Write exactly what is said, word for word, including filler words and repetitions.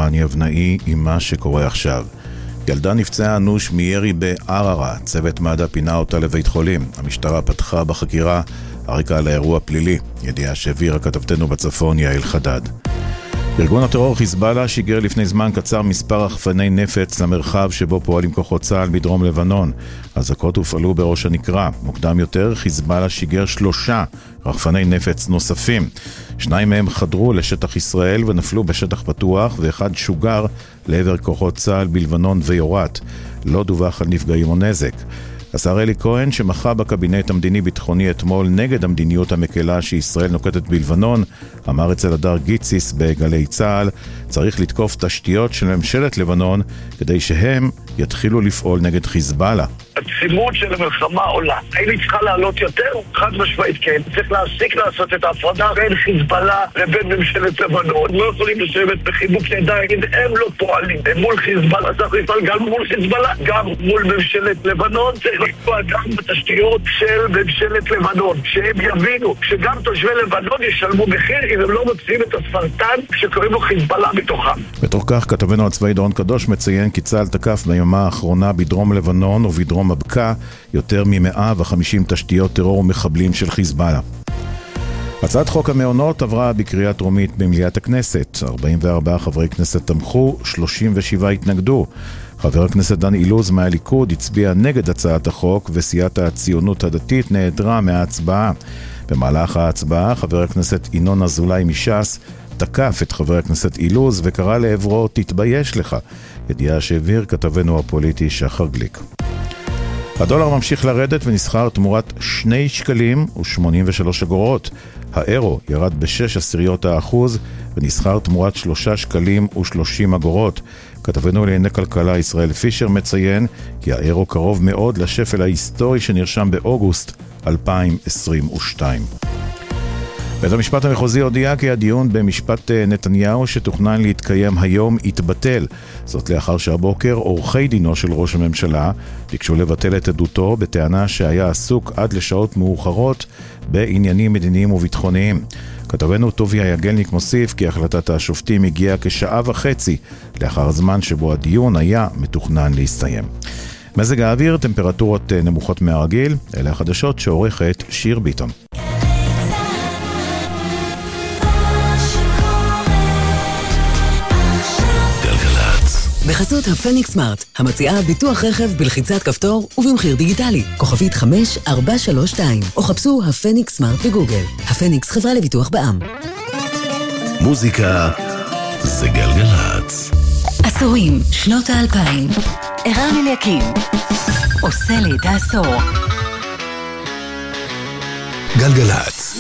רני אבנאי עם מה שקורה עכשיו. ילדה נפצעה אנוש מירי בערערה, צוות מד"א פינה אותה לבית חולים. המשטרה פתחה בחקירה, הרקע על האירוע פלילי. ידיעה שהעבירה כתבתנו בצפון יעל חדד. ארגון הטרור חיזבאללה שיגר לפני זמן קצר מספר רחפני נפץ למרחב שבו פועלים כוחות צה"ל בדרום לבנון. אזעקות הופעלו בראש הנקרה. מוקדם יותר חיזבאללה שיגר שלושה רחפני נפץ נוספים. שניים מהם חדרו לשטח ישראל ונפלו בשטח פתוח, ואחד שוגר לעבר כוחות צה"ל בלבנון ויורת. לא דווח על נפגעים או נזק. השר אלי כהן, שמחה בקבינט המדיני-ביטחוני אתמול נגד המדיניות המקלה שישראל נוקטת בלבנון, אמר אצל הדר גיציס בגלי צה"ל, צריך לתקוף תשתיות של ממשלת לבנון כדי שהם יתחילו לפעול נגד חיזבאללה. הצימות של המלחמה עולה. האם היא צריכה לעלות יותר? חד משמעית כן. צריך להסיק לעשות את ההפרדה בין חיזבאללה לבין ממשלת לבנון. לא יכולים לשבת בחיבוק ידיים אם הם לא פועלים. הם מול חיזבאללה, צריך לפעול גם מול חיזבאללה, גם מול ממשלת לבנון. צריך לפעול גם בתשתיות של ממשלת לבנון. שהם יבינו שגם תושבי לבנון ישלמו מחיר אם הם לא מוצאים את הסרטן שקוראים לו חיזבאללה מתוכם. בתוך כך כתבנו הצבאי דורון קדוש מציין כי צה"ל תקף ביממה האחרונה בדרום לבנון ובדרום הבקעה יותר מ-מאה וחמישים תשתיות טרור ומחבלים של חיזבאללה. הצעת חוק המעונות עברה בקריאה טרומית במליאת הכנסת. ארבעים וארבעה חברי כנסת תמכו, שלושים ושבעה התנגדו. חבר הכנסת דן אילוז מהליכוד הצביע נגד הצעת החוק, וסיעת הציונות הדתית נעדרה מההצבעה. במהלך ההצבעה חבר הכנסת ינון אזולאי מש"ס תקף את חבר הכנסת אילוז וקרא לעברו תתבייש לך. ידיעה שהעביר כתבנו הפוליטי שחר גליק. הדולר ממשיך לרדת ונסחר תמורת שני שקלים ושמונים ושלוש אגורות. האירו ירד בשש עשיריות האחוז ונסחר תמורת שלושה שקלים ושלושים אגורות. כתבנו לענייני כלכלה ישראל פישר מציין כי האירו קרוב מאוד לשפל ההיסטורי שנרשם באוגוסט אלפיים עשרים ושתיים. בית המשפט המחוזי הודיע כי הדיון במשפט נתניהו שתוכנן להתקיים היום יתבטל. זאת לאחר שהבוקר עורכי דינו של ראש הממשלה ביקשו לבטל את עדותו בטענה שהיה עסוק עד לשעות מאוחרות בעניינים מדיניים וביטחוניים. כתבנו טוביה יגלניק מוסיף כי החלטת השופטים הגיעה כשעה וחצי לאחר הזמן שבו הדיון היה מתוכנן להסתיים. מזג האוויר, טמפרטורות נמוכות מהרגיל. אלה החדשות שעורכת שיר ביטון. בחסות הפניקס סמארט, המציעה ביטוח רכב בלחיצת כפתור ובמחיר דיגיטלי. כוכבית חמש ארבע שלוש שתיים, או חפשו הפניקס סמארט בגוגל. הפניקס חברה לביטוח בע"מ. מוזיקה זה גלגלצ. עשורים, שנות האלפיים. ערן אליקים. עושה לי את העשור. גלגלצ.